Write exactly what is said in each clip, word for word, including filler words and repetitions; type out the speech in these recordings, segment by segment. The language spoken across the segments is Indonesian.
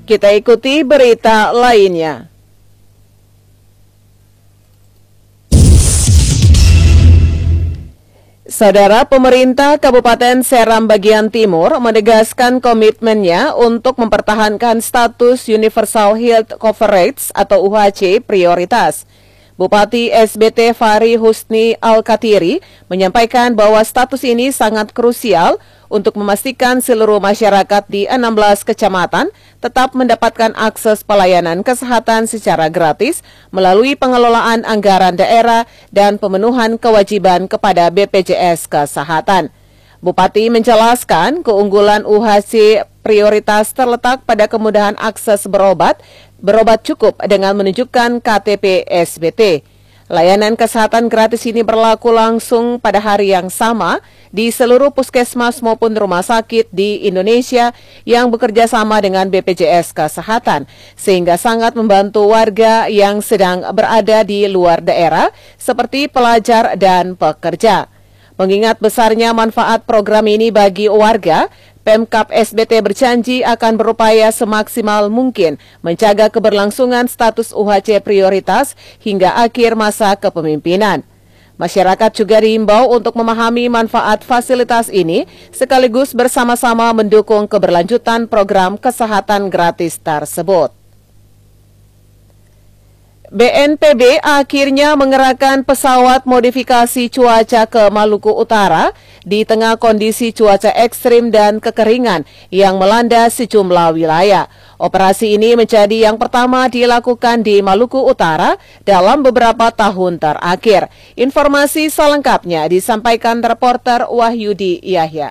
Kita ikuti berita lainnya. Saudara, pemerintah Kabupaten Seram bagian Timur menegaskan komitmennya untuk mempertahankan status Universal Health Coverage atau U H C prioritas. Bupati S B T Fahri Husni Al-Katiri menyampaikan bahwa status ini sangat krusial untuk memastikan seluruh masyarakat di enam belas kecamatan tetap mendapatkan akses pelayanan kesehatan secara gratis melalui pengelolaan anggaran daerah dan pemenuhan kewajiban kepada B P J S Kesehatan. Bupati menjelaskan keunggulan U H C prioritas terletak pada kemudahan akses berobat, berobat cukup dengan menunjukkan K T P S B T. Layanan kesehatan gratis ini berlaku langsung pada hari yang sama di seluruh puskesmas maupun rumah sakit di Indonesia yang bekerja sama dengan B P J S Kesehatan, sehingga sangat membantu warga yang sedang berada di luar daerah seperti pelajar dan pekerja. Mengingat besarnya manfaat program ini bagi warga, Pemkab S B T berjanji akan berupaya semaksimal mungkin menjaga keberlangsungan status U H C prioritas hingga akhir masa kepemimpinan. Masyarakat juga diimbau untuk memahami manfaat fasilitas ini sekaligus bersama-sama mendukung keberlanjutan program kesehatan gratis tersebut. B N P B akhirnya mengerahkan pesawat modifikasi cuaca ke Maluku Utara di tengah kondisi cuaca ekstrim dan kekeringan yang melanda sejumlah wilayah. Operasi ini menjadi yang pertama dilakukan di Maluku Utara dalam beberapa tahun terakhir. Informasi selengkapnya disampaikan reporter Wahyudi Yahya.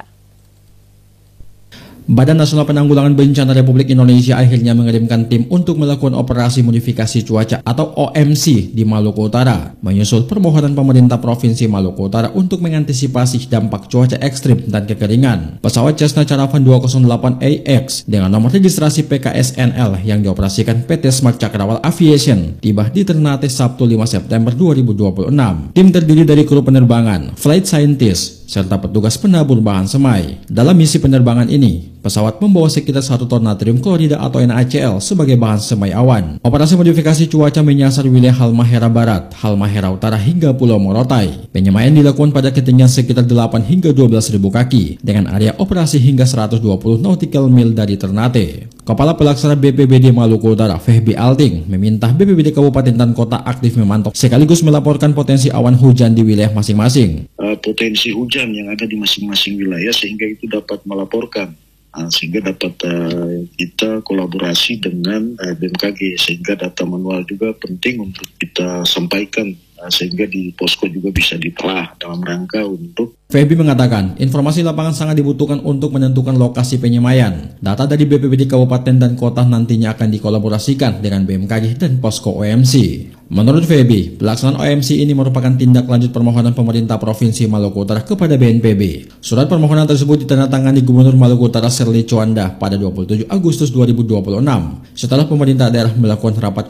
Badan Nasional Penanggulangan Bencana Republik Indonesia akhirnya mengirimkan tim untuk melakukan operasi modifikasi cuaca atau O M C di Maluku Utara, menyusul permohonan pemerintah Provinsi Maluku Utara untuk mengantisipasi dampak cuaca ekstrim dan kekeringan. Pesawat Cessna Caravan dua nol delapan A X dengan nomor registrasi P K S N L yang dioperasikan P T Smart Cakrawala Aviation tiba di Ternate Sabtu lima September dua ribu dua puluh enam. Tim terdiri dari kru penerbangan, flight scientist, serta petugas penabur bahan semai. Dalam misi penerbangan ini, pesawat membawa sekitar satu ton natrium klorida atau N A C L sebagai bahan semai awan. Operasi modifikasi cuaca menyasar wilayah Halmahera Barat, Halmahera Utara hingga Pulau Morotai. Penyemaian dilakukan pada ketinggian sekitar delapan hingga dua belas ribu kaki dengan area operasi hingga seratus dua puluh nautical mil dari Ternate. Kepala Pelaksana B P B D Maluku Utara, Fehbi Alting, meminta B P B D Kabupaten dan Kota aktif memantau sekaligus melaporkan potensi awan hujan di wilayah masing-masing. Uh, potensi hujan yang ada di masing-masing wilayah sehingga itu dapat melaporkan. Uh, sehingga dapat uh, kita kolaborasi dengan uh, B M K G sehingga data manual juga penting untuk kita sampaikan uh, sehingga di posko juga bisa ditelah dalam rangka untuk. Fehbi mengatakan informasi lapangan sangat dibutuhkan untuk menentukan lokasi penyemaian. Data dari B P B D Kabupaten dan Kota nantinya akan dikolaborasikan dengan B M K G dan posko O M C. Menurut Fehbi, pelaksanaan O M C ini merupakan tindak lanjut permohonan pemerintah Provinsi Maluku Utara kepada B N P B. Surat permohonan tersebut ditandatangani Gubernur Maluku Utara Serli Chowanda pada dua puluh tujuh Agustus dua ribu dua puluh enam setelah pemerintah daerah melakukan rapat